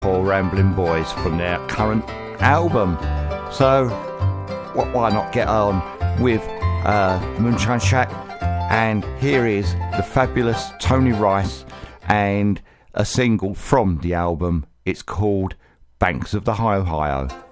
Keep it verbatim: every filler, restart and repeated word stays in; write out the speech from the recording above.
Poor Rambling Boys from their current album. So, what, why not get on with uh, Moonshine Shack? And here is the fabulous Tony Rice and a single from the album. It's called Banks of the Ohio.